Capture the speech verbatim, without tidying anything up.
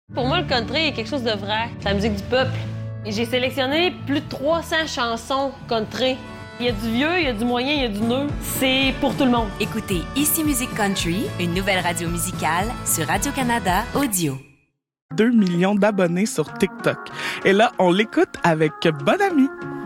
Pour moi, le country est quelque chose de vrai. C'est la musique du peuple. Et j'ai sélectionné plus de trois cents chansons country. Il y a du vieux, il y a du moyen, il y a du neuf. C'est pour tout le monde. Écoutez Ici Musique Country, une nouvelle radio musicale sur Radio-Canada Audio. deux millions d'abonnés sur TikTok. Et là, on l'écoute avec Bonne Amie.